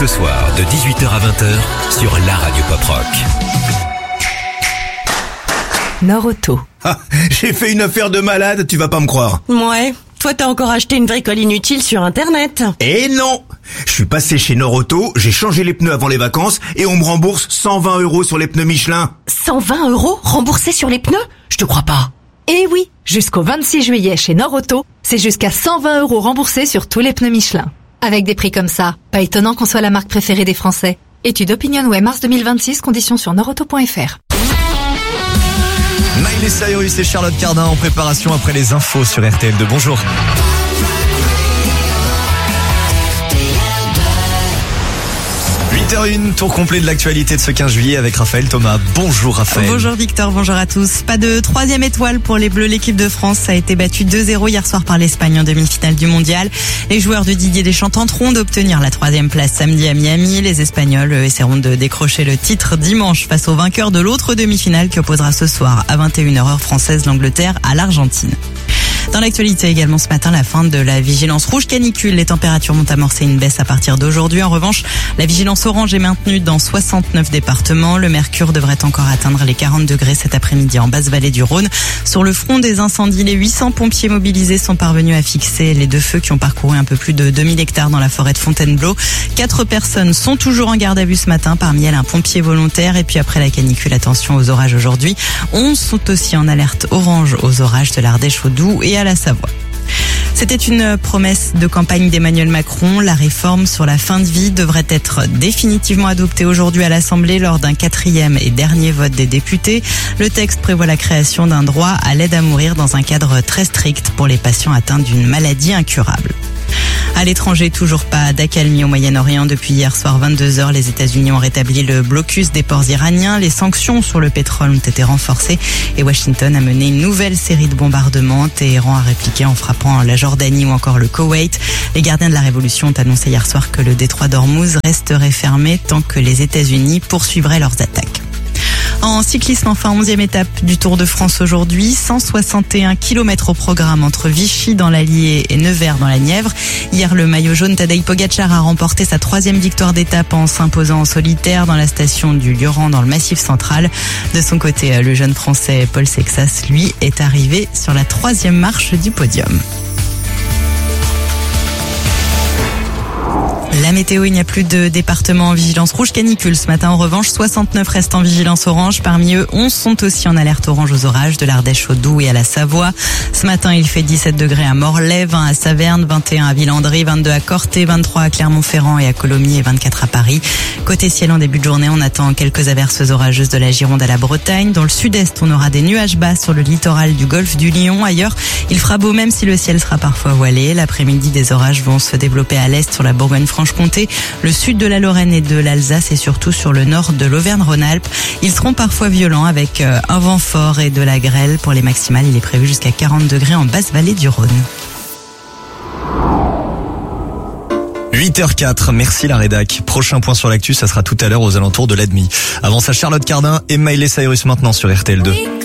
Ce soir, de 18h à 20h, sur la radio Pop Rock. Nord-Auto. Ah, j'ai fait une affaire de malade, tu vas pas me croire. Ouais, toi t'as encore acheté une bricole inutile sur internet. Eh non! Je suis passé chez Nord-Auto, j'ai changé les pneus avant les vacances et on me rembourse 120 € sur les pneus Michelin. 120 € remboursés sur les pneus? Je te crois pas. Eh oui, jusqu'au 26 juillet chez Nord-Auto, c'est jusqu'à 120 € remboursés sur tous les pneus Michelin. Avec des prix comme ça, pas étonnant qu'on soit la marque préférée des Français. Étude OpinionWay mars 2026, conditions sur nordauto.fr. Miley Cyrus et Charlotte Cardin en préparation après les infos sur RTL2. Bonjour. 8h01, tour complet de l'actualité de ce 15 juillet avec Raphaël Thomas. Bonjour Raphaël. Bonjour Victor, bonjour à tous. Pas de troisième étoile pour les Bleus. L'équipe de France a été battue 2-0 hier soir par l'Espagne en demi-finale du Mondial. Les joueurs de Didier Deschamps tenteront d'obtenir la troisième place samedi à Miami. Les Espagnols essaieront de décrocher le titre dimanche face au vainqueur de l'autre demi-finale qui opposera ce soir à 21h heure française l'Angleterre à l'Argentine. Dans l'actualité également ce matin, la fin de la vigilance rouge canicule. Les températures vont amorcer une baisse à partir d'aujourd'hui. En revanche, la vigilance orange est maintenue dans 69 départements. Le mercure devrait encore atteindre les 40 degrés cet après-midi en Basse-Vallée du Rhône. Sur le front des incendies, les 800 pompiers mobilisés sont parvenus à fixer les deux feux qui ont parcouru un peu plus de 2000 hectares dans la forêt de Fontainebleau. 4 personnes sont toujours en garde à vue ce matin. Parmi elles, un pompier volontaire. Et puis après la canicule, attention aux orages aujourd'hui. 11 sont aussi en alerte orange aux orages de l'Ardèche, au Doubs et à la Savoie. C'était une promesse de campagne d'Emmanuel Macron. La réforme sur la fin de vie devrait être définitivement adoptée aujourd'hui à l'Assemblée lors d'un 4e et dernier vote des députés. Le texte prévoit la création d'un droit à l'aide à mourir dans un cadre très strict pour les patients atteints d'une maladie incurable. À l'étranger, toujours pas d'accalmie au Moyen-Orient. Depuis hier soir 22h, les États-Unis ont rétabli le blocus des ports iraniens. Les sanctions sur le pétrole ont été renforcées et Washington a mené une nouvelle série de bombardements. Téhéran a répliqué en frappant la Jordanie ou encore le Koweït. Les gardiens de la révolution ont annoncé hier soir que le détroit d'Ormuz resterait fermé tant que les États-Unis poursuivraient leurs attaques. En cyclisme, enfin, 11e étape du Tour de France aujourd'hui. 161 km au programme entre Vichy dans l'Allier et Nevers dans la Nièvre. Hier, le maillot jaune Tadej Pogačar a remporté sa 3e victoire d'étape en s'imposant en solitaire dans la station du Lioran dans le Massif central. De son côté, le jeune Français Paul Sexas, lui, est arrivé sur la 3e marche du podium. La météo, il n'y a plus de département en vigilance rouge canicule. Ce matin, en revanche, 69 restent en vigilance orange. Parmi eux, 11 sont aussi en alerte orange aux orages de l'Ardèche au Doubs et à la Savoie. Ce matin, il fait 17 degrés à Morlaix, 20 à Saverne, 21 à Villandry, 22 à Corté, 23 à Clermont-Ferrand et à Colomiers et 24 à Paris. Côté ciel, en début de journée, on attend quelques averses orageuses de la Gironde à la Bretagne. Dans le sud-est, on aura des nuages bas sur le littoral du golfe du Lion. Ailleurs, il fera beau même si le ciel sera parfois voilé. L'après-midi, des orages vont se développer à l'est sur la Bourgogne-Franche-Comté, le sud de la Lorraine et de l'Alsace et surtout sur le nord de l'Auvergne-Rhône-Alpes. Ils seront parfois violents avec un vent fort et de la grêle. Pour les maximales, il est prévu jusqu'à 40 degrés en Basse-Vallée du Rhône. 8h04, merci la rédac. Prochain point sur l'actu, ça sera tout à l'heure aux alentours de la demi. Avant ça, Charlotte Cardin et Miley Cyrus maintenant sur RTL2.